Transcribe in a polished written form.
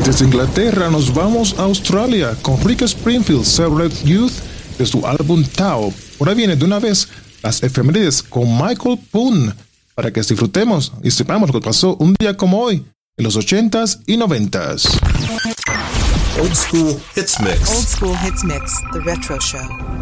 Desde Inglaterra nos vamos a Australia con Rick Springfield, Celebrate Youth, de su álbum Tao. Ahora viene de una vez las efemérides con Michael Poon, para que disfrutemos y sepamos lo que pasó un día como hoy, en los 80s y 90s. Old School Hits Mix. Old School Hits Mix, The Retro Show.